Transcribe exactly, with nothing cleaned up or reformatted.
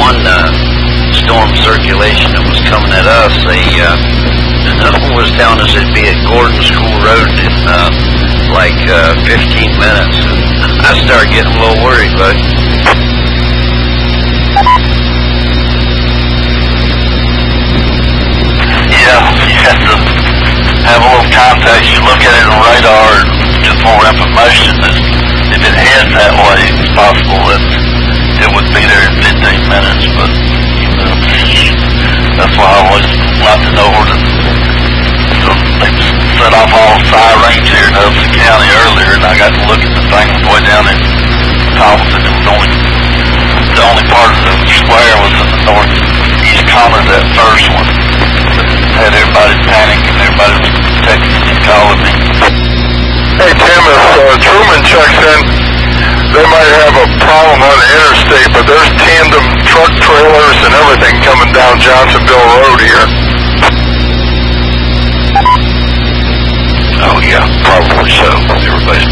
one uh, storm circulation that was coming at us. They, uh, another one was telling us it'd be at Gordon School Road in uh, like uh, fifteen minutes. And I started getting a little worried, but yeah, you have to have a little context. You look at it on radar and get more information. That if it heads that way, it's possible that it would be there in fifteen minutes. But you know, that's why I always like to know where to. So they set off all sirens here in Hudson County earlier, and I got to look at the thing way down in Thompson. It was only the only part of the square was in the northeast corner of that first one. Had everybody panicking, everybody was texting and calling me. Hey Tim, if uh, Truman checks in, they might have a problem on the interstate, but there's tandem truck trailers and everything coming down Johnsonville Road here. Oh yeah, probably so. Everybody's